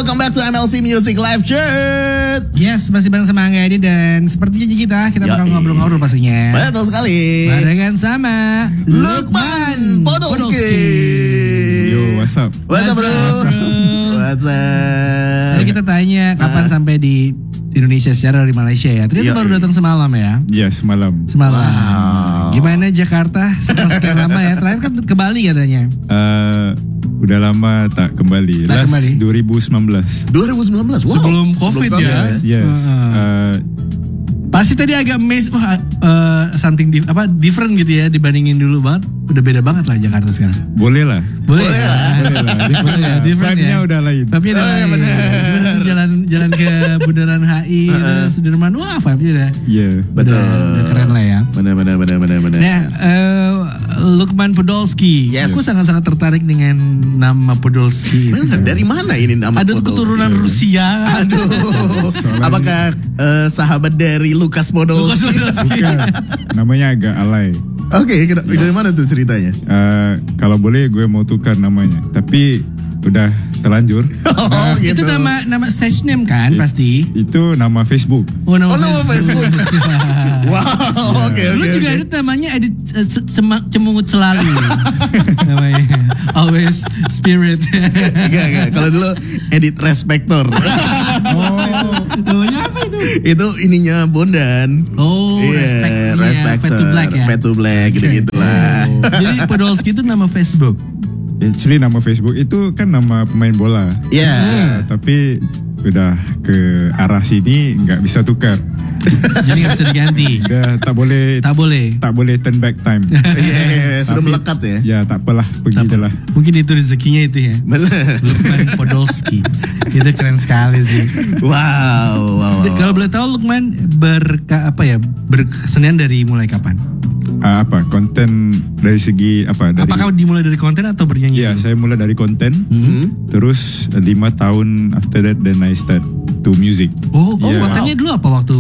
welcome back to MLC Music Live Chat. Yes, masih bareng sama Angga Edi dan seperti janji kita bakal ngobrol-ngobrol pastinya. Betul sekali. Barengan sama Lukman Podolski. Yo, what's up? What's up, bro? What's up? Jadi kita tanya kapan sampai di Indonesia secara dari Malaysia ya. Ternyata baru datang semalam ya. Ya, semalam. Wow. Gimana Jakarta setelah sekian lama ya? Terakhir kan ke Bali katanya. Udah lama tak kembali. Tak kembali. 2019. 2019. Wow. Sebelum COVID ya. Yes. Pasti tadi agak amazed, something different gitu ya dibandingin dulu banget. Udah beda banget lah Jakarta sekarang. Boleh lah. Boleh lah. Different Vibe-nya ya. udah lain. Vibe-nya udah lain. Jalan ke Bundaran HI, Sudirman, wah vibe-nya udah. Iya. Betul. Udah keren lah ya. Benar. Nah, Lukman Podolski. Yes. Aku sangat-sangat tertarik dengan nama Podolski. Benar, dari mana ini nama Ada Podolski? keturunan Rusia. Aduh. Apakah sahabat dari Lukas Podolski? Bukan. Namanya agak alay. Oke, dari mana tuh ceritanya? Kalau boleh gue mau tukar namanya. Tapi udah terlanjur. Oh, gitu. Itu nama stage name kan pasti. Itu nama Facebook. Oh, nama Facebook. Wow, oke. Lu juga edit namanya edit cemungut selalu. Namanya Always Spirit. Enggak. Kalau dulu edit Respector. Namanya apa itu? Itu ininya Bondan. Oh, Respector. Fade to Black ya. Fade to Black gitu lah. Jadi Podolski itu nama Facebook. Actually nama Facebook itu kan nama pemain bola. Iya. Tapi udah ke arah sini nggak bisa tukar. Jadi nggak bisa diganti. Udah tak boleh turn back time. Iya, sudah Tapi, melekat ya. Ya tak apalah, pergi je lah. Mungkin itu rezekinya itu ya. Lukman Podolski. Itu keren sekali sih. Wow. Kalau boleh tahu Lukman berkesenian dari mulai kapan? Konten dari segi apa? Apakah dimulai dari konten atau bernyanyi? Ya, saya mulai dari konten. Terus 5 tahun after that then I start to music. Kontennya dulu apa waktu?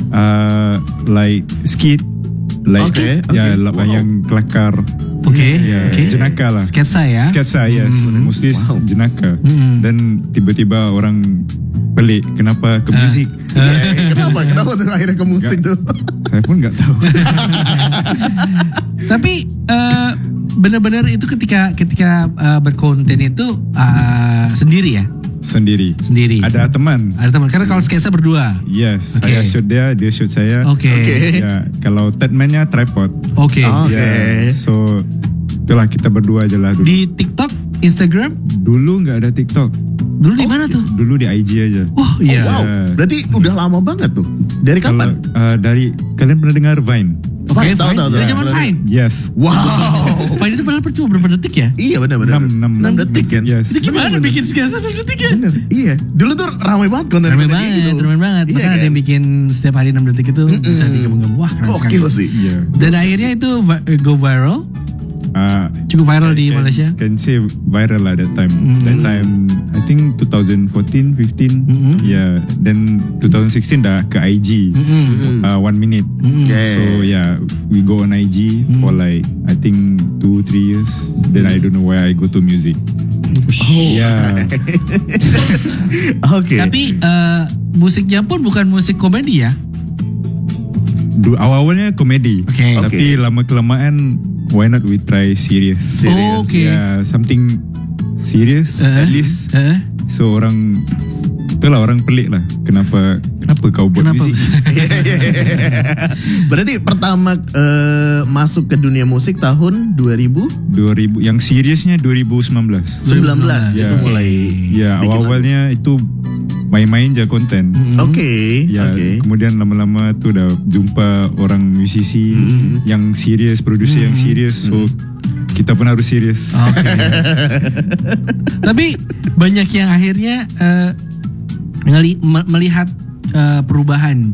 Like skit, like yang kelakar. Jenaka lah. Sketsa ya. Sketsa, yes. Mostly jenaka. Dan tiba-tiba orang pelik kenapa ke musik. Kenapa tuh akhirnya ke musik tuh? Saya pun nggak tahu. Tapi benar-benar itu ketika berkonten itu sendiri ya? Sendiri. Ada teman. Karena kalau sketsa berdua. Yes. Saya shoot dia shoot saya. Oke. Ya, kalau Tedman-nya tripod. Oke. So itulah kita berdua aja lah dulu. Di TikTok, Instagram? Dulu nggak ada TikTok. Dulu di mana tuh? Dulu di IG aja. Iya. Wow. Berarti udah lama banget tuh. Dari kapan? Dari kalian pernah dengar Vine? Oke, tahu. Dari zaman Vine. Yes. Wow. Vine itu padahal cuma berapa detik ya? Iya benar. 6 detik kan? Yes. Itu gimana bikin sketsa 6 detik ya? Bener. Iya. Dulu tuh ramai banget konten. Ramai banget. Iya, Bahkan ada yang bikin setiap hari 6 detik itu bisa digabung-gabung. Wah, keren sekali. Gokil sih. Iya. Dan akhirnya itu go viral. Cukup viral di Malaysia. Can say viral lah that time. That time I think 2014, 15. Yeah. Then 2016 dah ke IG. 1 minute. So yeah, we go on IG for like I think 2-3 years. Then I don't know why I go to music. Yeah. Oke. Tapi musiknya pun bukan musik komedi ya? Awalnya komedi. Tapi lama kelamaan why not we try serious. Yeah, something serious at least. So itulah orang pelik lah. Kenapa kau buat musik? Berarti pertama masuk ke dunia musik tahun 2000 yang seriusnya 2019. 19 itu mulai. Ya, awalnya itu main-main aja konten. Kemudian lama-lama tuh udah jumpa orang musisi yang serius, produser yang serius. So kita pun harus serius. Tapi banyak yang akhirnya melihat perubahan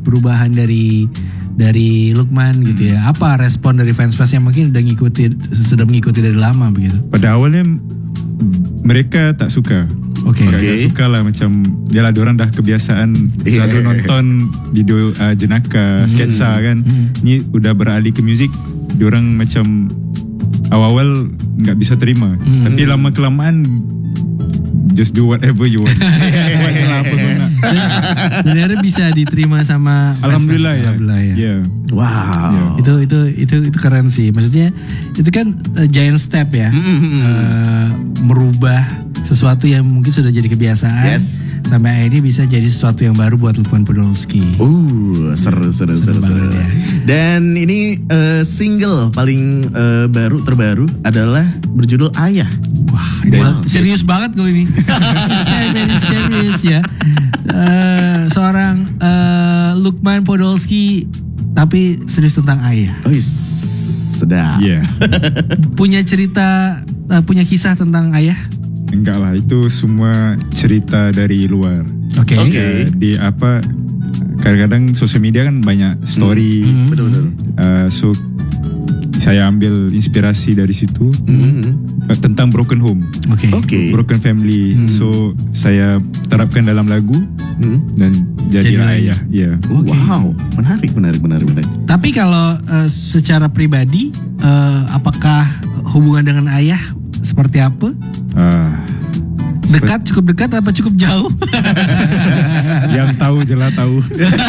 dari Lukman gitu ya. Apa respon dari fans-fans yang mungkin sudah mengikuti dari lama begitu? Pada awalnya mereka tak suka. Gak suka lah, macam yalah diorang dah kebiasaan selalu nonton video jenaka, sketsa kan. Ini udah beralih ke musik, diorang macam awal-awal nggak bisa terima. Tapi lama kelamaan just do whatever you want. Buatlah apa kau nak. Dan akhirnya bisa diterima sama Alhamdulillah ya. Alhamdulillah ya. Yeah. Wow. Itu keren sih. Maksudnya itu kan giant step ya. Merubah sesuatu yang mungkin sudah jadi kebiasaan. Yes. Sampai akhirnya bisa jadi sesuatu yang baru buat Lukman Podolski. Seru. banget ya. Dan ini single paling terbaru adalah berjudul Ayah. Wah, ini serius banget kalau ini. Very serius ya. Seorang Lukman Podolski tapi serius tentang ayah. Sedap. Yeah. Punya cerita, punya kisah tentang ayah? Enggak lah, itu semua cerita dari luar. Oke. Di apa? Kadang-kadang sosial media kan banyak story. Betul. So saya ambil inspirasi dari situ tentang broken home, Oke. broken family. So saya terapkan dalam lagu dan jadilah ayah. Ya. Wow, menarik. Tapi kalau secara pribadi, apakah hubungan dengan ayah seperti apa? Dekat, cukup dekat, apa cukup jauh? Yang tahu jelas tahu.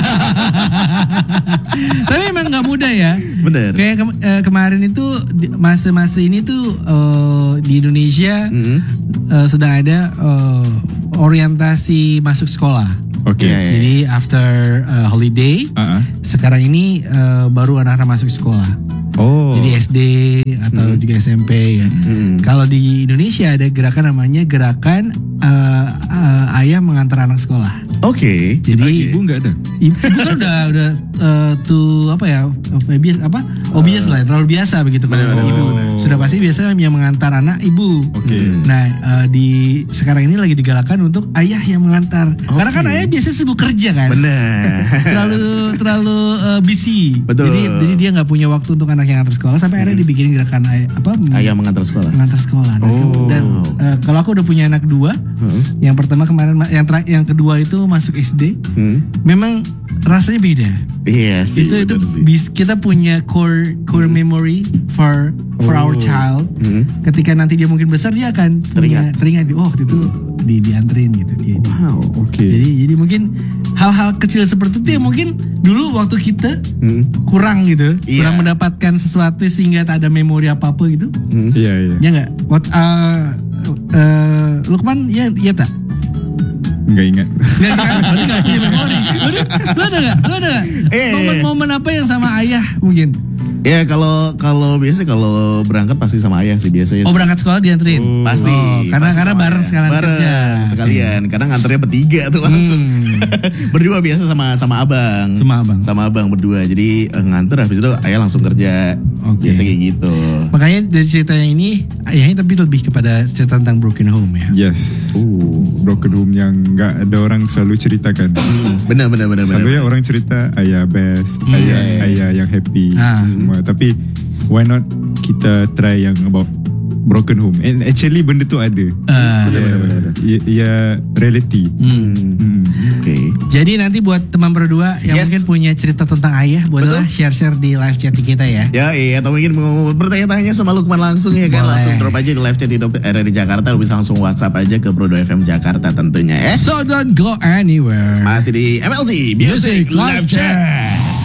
Tapi memang nggak mudah ya. Bener. Kayak kemarin itu masa-masa ini tuh di Indonesia sedang ada orientasi masuk sekolah. Oke. Jadi after holiday, sekarang ini baru anak-anak masuk sekolah. Jadi SD atau juga SMP ya. Kalau di Indonesia ada gerakan namanya gerakan ayah mengantar anak sekolah. Oke. Jadi ibu nggak ada. Ibu kan udah tuh apa ya? Biasa lah, terlalu biasa begitu kalau ibu. Sudah pasti biasa yang mengantar anak ibu. Oke. Nah, di sekarang ini lagi digalakan untuk ayah yang mengantar. Karena kan ayah biasanya sibuk kerja kan. Benar. terlalu busy. Betul. Jadi dia nggak punya waktu untuk anak yang antar sekolah sampai akhirnya dibikin gerakan ayah mengantar sekolah. Mengantar sekolah. Dan kalau aku udah punya anak dua, yang pertama kemarin, yang kedua itu masuk SD. Memang rasanya beda. Iya sih. Itu kita punya core memory for our child. Ketika nanti dia mungkin besar, dia akan teringat waktu itu dianterin gitu. Wow. Oke. Jadi mungkin hal-hal kecil seperti itu yang mungkin dulu waktu kita kurang gitu, kurang mendapatkan sesuatu sehingga tak ada memori apa-apa gitu. Iya. Ya nggak? Lukman ya tak? Nggak ingat. Nggak punya memori. Lu ada nggak? Momen-momen apa yang sama ayah mungkin? Ya kalau biasa kalau berangkat pasti sama ayah sih biasanya. Berangkat sekolah dianterin. Pasti. Karena bareng sekalian kerja. Sekalian. Kadang nganternya bertiga tuh langsung. Berdua biasa sama abang. Sama abang berdua. Jadi nganter habis itu ayah langsung kerja. Biasa kayak gitu. Makanya dari ceritanya ini ayahnya tapi lebih kepada cerita tentang broken home ya. Yes. Broken home yang nggak ada orang selalu ceritakan. Benar. Selalu orang cerita ayah best, ayah yang happy semua. Tapi why not kita try yang about broken home? And actually benda tu ada. Benar. Ya reality. Oke. Jadi nanti buat teman berdua yang mungkin punya cerita tentang ayah, bolehlah share di live chat kita ya. Ya atau mungkin mau bertanya-tanya sama Lukman langsung ya kan. Langsung drop aja di live chat itu RRI Jakarta. Lu bisa langsung WhatsApp aja ke Prodo FM Jakarta tentunya ya. So don't go anywhere. Masih di MLC Music Live Chat.